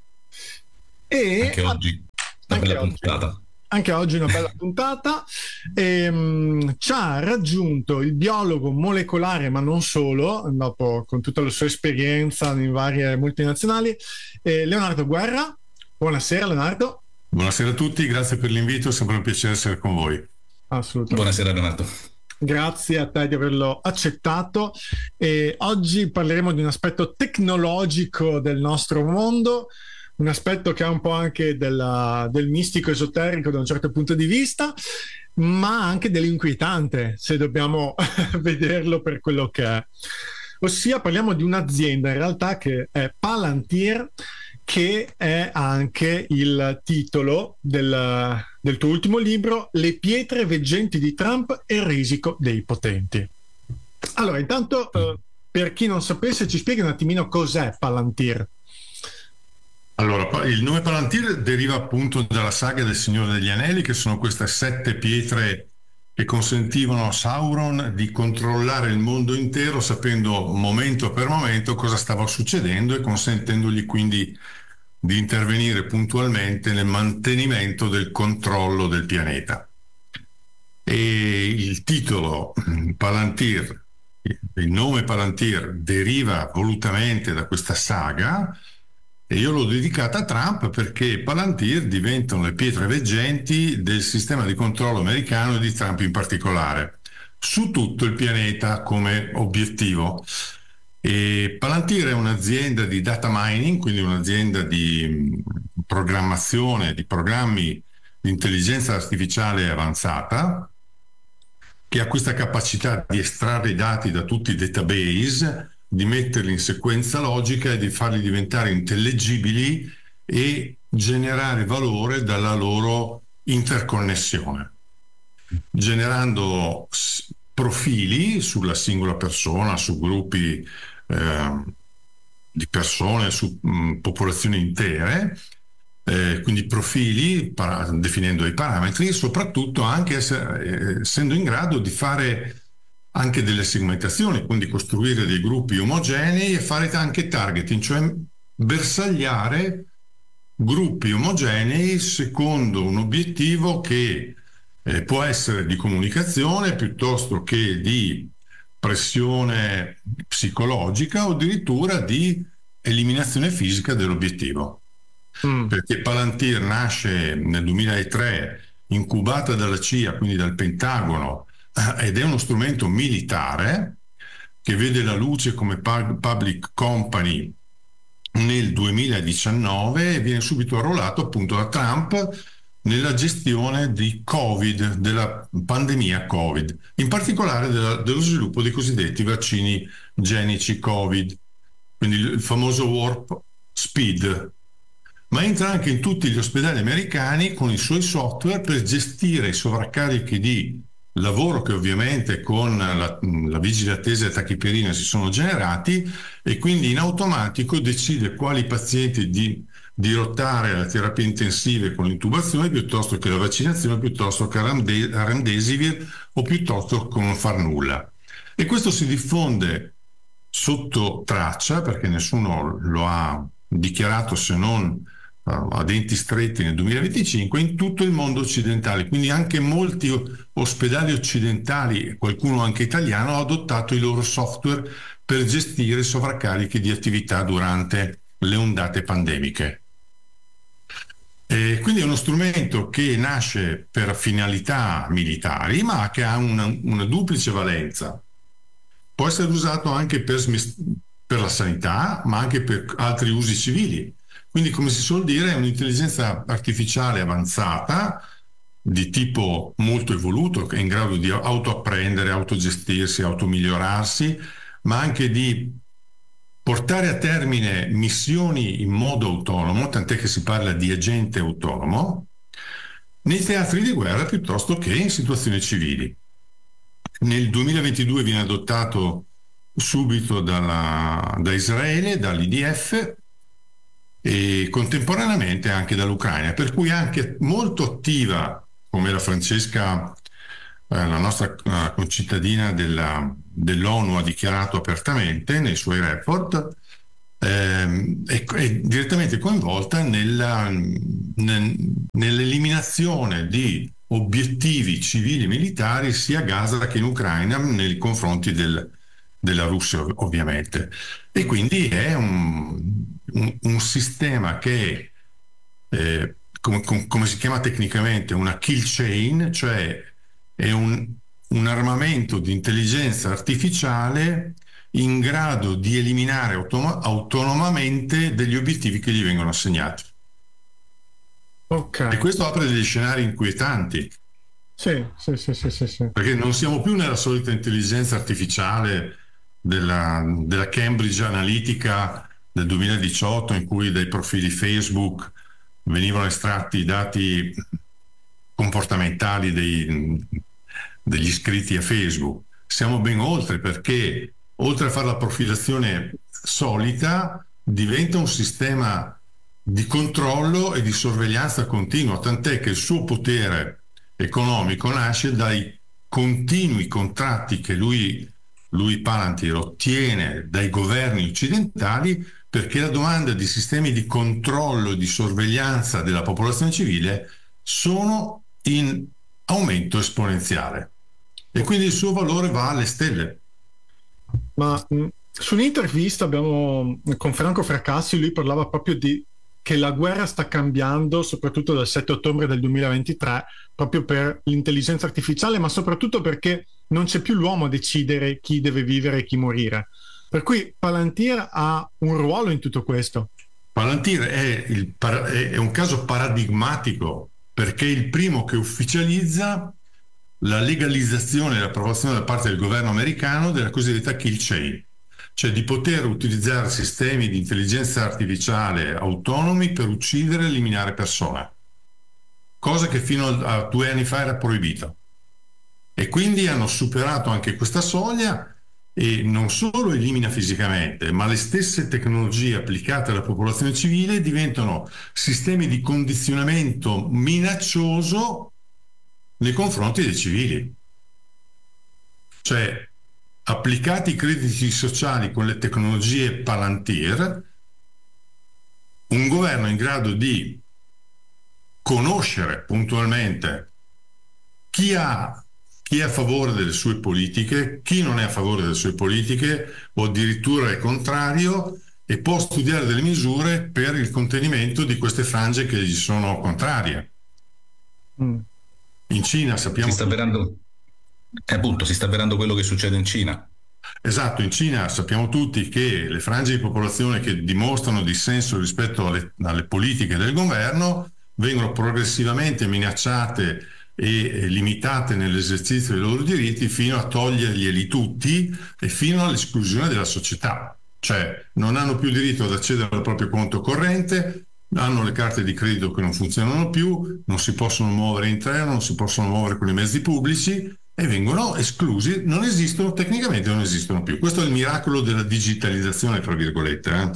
E anche oggi una bella puntata. Anche oggi una bella puntata. Ci ha raggiunto il biologo molecolare, ma non solo, dopo con tutta la sua esperienza in varie multinazionali, Leonardo Guerra. Buonasera Leonardo. Buonasera a tutti, grazie per l'invito, è sempre un piacere essere con voi. Assolutamente. Buonasera Leonardo. Grazie a te di averlo accettato. E oggi parleremo di un aspetto tecnologico del nostro mondo, un aspetto che ha un po' anche del mistico esoterico da un certo punto di vista, ma anche dell'inquietante, se dobbiamo vederlo per quello che è. Ossia parliamo di un'azienda in realtà che è Palantir, che è anche il titolo del tuo ultimo libro, Le pietre veggenti di Trump e il risico dei potenti. Allora, intanto, per chi non sapesse, ci spieghi un attimino cos'è Palantir. Allora, il nome Palantir deriva appunto dalla saga del Signore degli Anelli, che sono queste 7 pietre che consentivano a Sauron di controllare il mondo intero, sapendo momento per momento cosa stava succedendo e consentendogli quindi di intervenire puntualmente nel mantenimento del controllo del pianeta. E il titolo Palantir, il nome Palantir deriva volutamente da questa saga, e io l'ho dedicata a Trump perché Palantir diventano le pietre veggenti del sistema di controllo americano e di Trump in particolare, su tutto il pianeta come obiettivo. E Palantir è un'azienda di data mining, quindi un'azienda di programmazione, di programmi di intelligenza artificiale avanzata, che ha questa capacità di estrarre i dati da tutti i database, di metterli in sequenza logica e di farli diventare intellegibili e generare valore dalla loro interconnessione, generando profili sulla singola persona, su gruppi di persone, su popolazioni intere, quindi profili, definendo i parametri, e soprattutto anche essendo in grado di fare anche delle segmentazioni, quindi costruire dei gruppi omogenei e fare anche targeting, cioè bersagliare gruppi omogenei secondo un obiettivo che può essere di comunicazione piuttosto che di pressione psicologica o addirittura di eliminazione fisica dell'obiettivo. Perché Palantir nasce nel 2003, incubata dalla CIA, quindi dal Pentagono, ed è uno strumento militare che vede la luce come public company nel 2019 e viene subito arruolato appunto da Trump nella gestione di Covid, della pandemia Covid, in particolare dello sviluppo dei cosiddetti vaccini genici Covid, quindi il famoso Warp Speed, ma entra anche in tutti gli ospedali americani con i suoi software per gestire i sovraccarichi di lavoro che ovviamente con la vigile attesa e tachipirina si sono generati, e quindi in automatico decide quali pazienti di dirottare alle terapie intensive con l'intubazione piuttosto che la vaccinazione, piuttosto che remdesivir o piuttosto che non far nulla. E questo si diffonde sotto traccia perché nessuno lo ha dichiarato se non a denti stretti nel 2025 in tutto il mondo occidentale, quindi anche molti ospedali occidentali, qualcuno anche italiano, ha adottato i loro software per gestire sovraccarichi di attività durante le ondate pandemiche. E quindi è uno strumento che nasce per finalità militari, ma che ha una duplice valenza. Può essere usato anche per la sanità, ma anche per altri usi civili. Quindi, come si suol dire, è un'intelligenza artificiale avanzata di tipo molto evoluto, che è in grado di autoapprendere, autogestirsi, automigliorarsi, ma anche di portare a termine missioni in modo autonomo, tant'è che si parla di agente autonomo, nei teatri di guerra piuttosto che in situazioni civili. Nel 2022 viene adottato subito da Israele, dall'IDF e contemporaneamente anche dall'Ucraina, per cui anche molto attiva, come la Francesca, la nostra concittadina dell'ONU ha dichiarato apertamente nei suoi report, è direttamente coinvolta nell'eliminazione di obiettivi civili e militari sia a Gaza che in Ucraina nei confronti della Russia, ovviamente. E quindi è un sistema che come si chiama tecnicamente una kill chain, cioè è un armamento di intelligenza artificiale in grado di eliminare autonomamente degli obiettivi che gli vengono assegnati. Ok. E questo apre degli scenari inquietanti. Sì. Perché non siamo più nella solita intelligenza artificiale della Cambridge Analytica del 2018, in cui dai profili Facebook venivano estratti i dati comportamentali degli iscritti a Facebook. Siamo ben oltre, perché oltre a fare la profilazione solita, diventa un sistema di controllo e di sorveglianza continua, tant'è che il suo potere economico nasce dai continui contratti che lui Palantir ottiene dai governi occidentali, perché la domanda di sistemi di controllo e di sorveglianza della popolazione civile sono in aumento esponenziale e quindi il suo valore va alle stelle. Ma su un'intervista con Franco Fracassi, lui parlava proprio che la guerra sta cambiando soprattutto dal 7 ottobre del 2023 proprio per l'intelligenza artificiale, ma soprattutto perché non c'è più l'uomo a decidere chi deve vivere e chi morire. Per cui Palantir ha un ruolo in tutto questo. Palantir è un caso paradigmatico, perché è il primo che ufficializza la legalizzazione e l'approvazione da parte del governo americano della cosiddetta kill chain, cioè di poter utilizzare sistemi di intelligenza artificiale autonomi per uccidere e eliminare persone, cosa che fino a 2 anni fa era proibita. E quindi hanno superato anche questa soglia, e non solo elimina fisicamente, ma le stesse tecnologie applicate alla popolazione civile diventano sistemi di condizionamento minaccioso nei confronti dei civili. Cioè, applicati i crediti sociali con le tecnologie Palantir, un governo in grado di conoscere puntualmente chi è a favore delle sue politiche, chi non è a favore delle sue politiche, o addirittura è contrario, e può studiare delle misure per il contenimento di queste frange che gli sono contrarie. In Cina sappiamo... Si sta avverando quello che succede in Cina. Esatto, in Cina sappiamo tutti che le frange di popolazione che dimostrano dissenso rispetto alle politiche del governo vengono progressivamente minacciate e limitate nell'esercizio dei loro diritti, fino a toglierglieli tutti e fino all'esclusione della società. Cioè non hanno più diritto ad accedere al proprio conto corrente, hanno le carte di credito che non funzionano più, non si possono muovere in treno, non si possono muovere con i mezzi pubblici e vengono esclusi, non esistono, tecnicamente non esistono più. Questo è il miracolo della digitalizzazione, tra virgolette.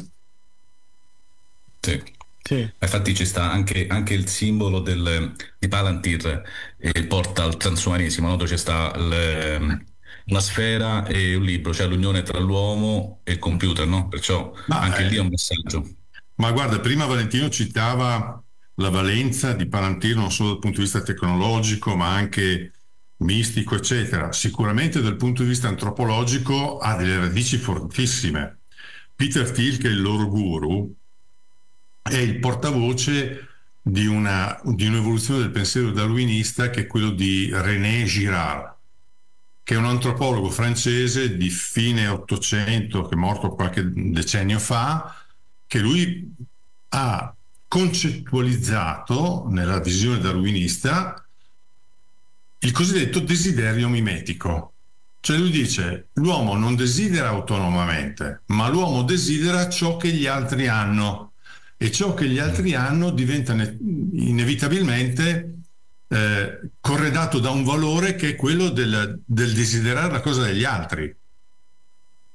Sì. Infatti ci sta anche il simbolo di Palantir, porta al transumanesimo, no? Dove c'è sta una sfera e un libro, cioè l'unione tra l'uomo e il computer, no? Perciò anche lì è un messaggio. Ma guarda, prima Valentino citava la valenza di Palantir non solo dal punto di vista tecnologico, ma anche mistico, eccetera. Sicuramente dal punto di vista antropologico ha delle radici fortissime. Peter Thiel, che è il loro guru, è il portavoce di un'evoluzione del pensiero darwinista, che è quello di René Girard, che è un antropologo francese di fine Ottocento, che è morto qualche decennio fa, che lui ha concettualizzato nella visione darwinista il cosiddetto desiderio mimetico. Cioè lui dice: l'uomo non desidera autonomamente, ma l'uomo desidera ciò che gli altri hanno, e ciò che gli altri hanno diventa inevitabilmente corredato da un valore che è quello del desiderare la cosa degli altri.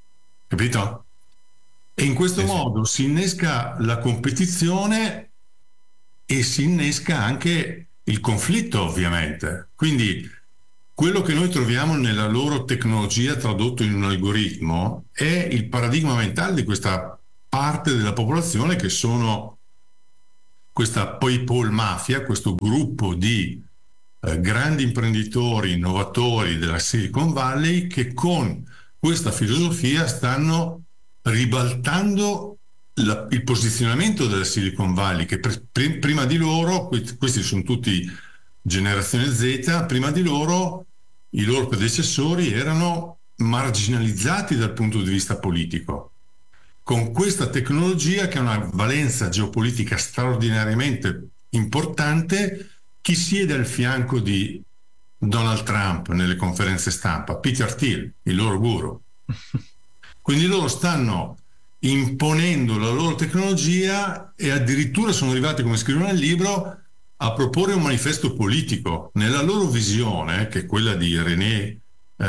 capito? E in questo modo si innesca la competizione e si innesca anche il conflitto, ovviamente. Quindi quello che noi troviamo nella loro tecnologia tradotto in un algoritmo è il paradigma mentale di questa parte della popolazione che sono questa PayPal Mafia, questo gruppo di grandi imprenditori, innovatori della Silicon Valley che con questa filosofia stanno ribaltando il posizionamento della Silicon Valley, che prima di loro, questi sono tutti generazione Z, prima di loro i loro predecessori erano marginalizzati dal punto di vista politico. Con questa tecnologia, che ha una valenza geopolitica straordinariamente importante, chi siede al fianco di Donald Trump nelle conferenze stampa? Peter Thiel, il loro guru. Quindi loro stanno imponendo la loro tecnologia e addirittura sono arrivati, come scrivono nel libro, a proporre un manifesto politico. Nella loro visione, che è quella di René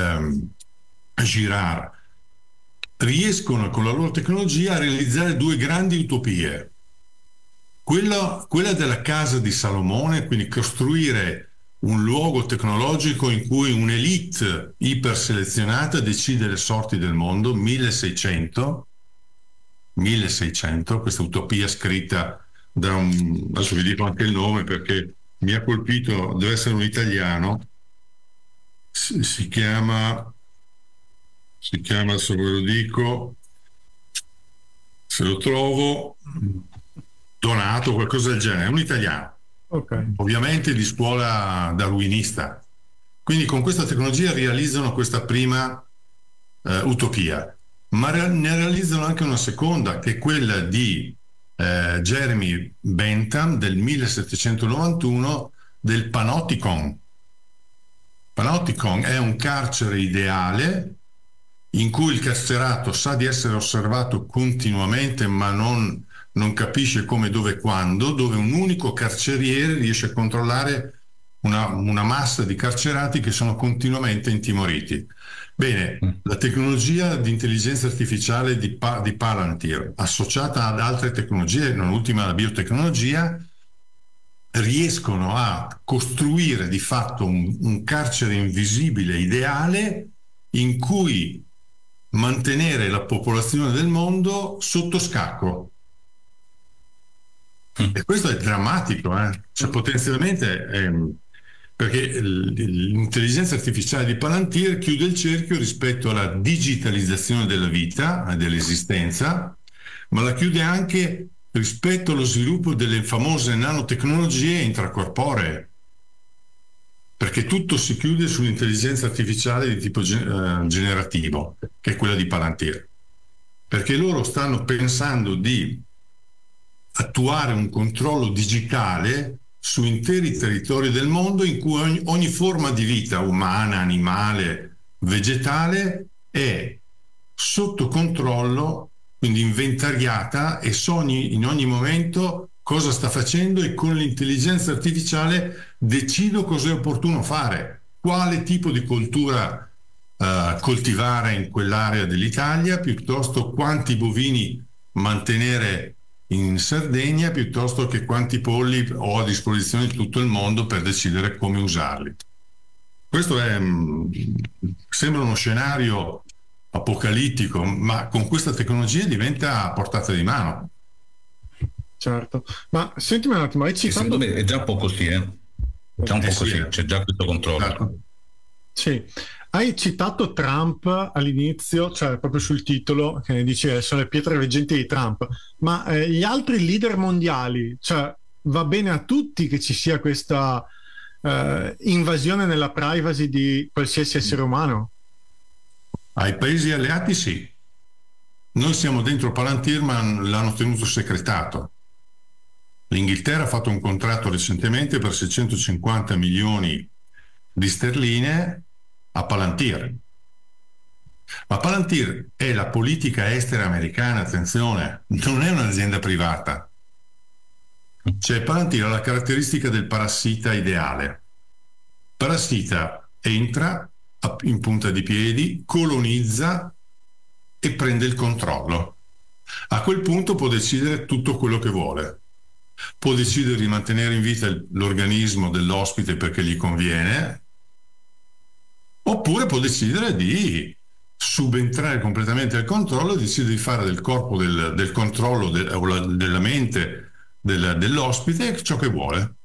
Girard, riescono con la loro tecnologia a realizzare due grandi utopie. Quella della casa di Salomone, quindi costruire un luogo tecnologico in cui un'elite iperselezionata decide le sorti del mondo, 1600, questa utopia scritta da adesso vi dico anche il nome perché mi ha colpito, deve essere un italiano, si chiama, adesso ve lo dico, se lo trovo, Donato, qualcosa del genere, è un italiano, ovviamente di scuola darwinista. Quindi con questa tecnologia realizzano questa prima utopia, ma ne realizzano anche una seconda, che è quella di Jeremy Bentham del 1791 del Panopticon. Panopticon è un carcere ideale in cui il carcerato sa di essere osservato continuamente ma non capisce come, dove e quando, dove un unico carceriere riesce a controllare una massa di carcerati che sono continuamente intimoriti. Bene, la tecnologia di intelligenza artificiale di Palantir, associata ad altre tecnologie, non ultima la biotecnologia, riescono a costruire di fatto un carcere invisibile ideale in cui mantenere la popolazione del mondo sotto scacco. E questo è drammatico, cioè potenzialmente perché l'intelligenza artificiale di Palantir chiude il cerchio rispetto alla digitalizzazione della vita, dell'esistenza, ma la chiude anche rispetto allo sviluppo delle famose nanotecnologie intracorporee, perché tutto si chiude sull'intelligenza artificiale di tipo generativo, che è quella di Palantir, perché loro stanno pensando di attuare un controllo digitale su interi territori del mondo in cui ogni forma di vita umana, animale, vegetale è sotto controllo, quindi inventariata, e so in ogni momento cosa sta facendo, e con l'intelligenza artificiale decido cosa è opportuno fare, quale tipo di coltura coltivare in quell'area dell'Italia, piuttosto quanti bovini mantenere in Sardegna, piuttosto che quanti polli ho a disposizione di tutto il mondo per decidere come usarli. Questo sembra uno scenario apocalittico, ma con questa tecnologia diventa a portata di mano. Certo, ma sentimi un attimo, hai citato... Secondo me è già un po' così, Già un po' così, c'è già questo controllo. Certo. Sì, hai citato Trump all'inizio, cioè proprio sul titolo, che dice sono le pietre veggenti di Trump, ma gli altri leader mondiali, cioè va bene a tutti che ci sia questa invasione nella privacy di qualsiasi essere umano? Ai paesi alleati sì. Noi siamo dentro Palantir, ma l'hanno tenuto segretato. L'Inghilterra ha fatto un contratto recentemente per 650 milioni di sterline a Palantir. Ma Palantir è la politica estera americana, attenzione, non è un'azienda privata. Cioè Palantir ha la caratteristica del parassita ideale. Parassita entra in punta di piedi, colonizza e prende il controllo. A quel punto può decidere tutto quello che vuole. Può decidere di mantenere in vita l'organismo dell'ospite perché gli conviene, oppure può decidere di subentrare completamente al controllo e decidere di fare del corpo, del controllo o della mente dell'ospite ciò che vuole.